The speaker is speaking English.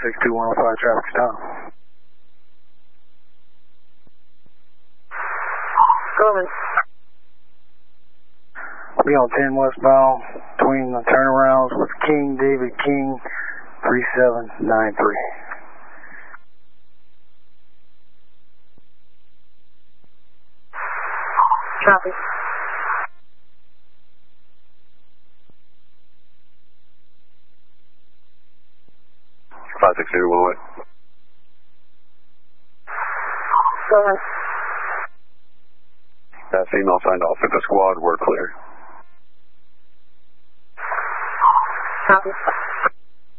562-105 traffic stop. Coming. Be on 10 westbound between the turnarounds with King, David King, 3793. Copy. Five six zero one way. Coming. That female signed off at the squad. We're clear. Copy.